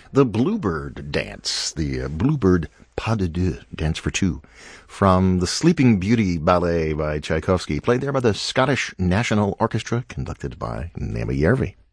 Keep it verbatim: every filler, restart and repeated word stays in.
the Bluebird Dance, the uh, Bluebird Pas de Deux, Dance for Two, from the Sleeping Beauty Ballet by Tchaikovsky, played there by the Scottish National Orchestra, conducted by Nema Järvi.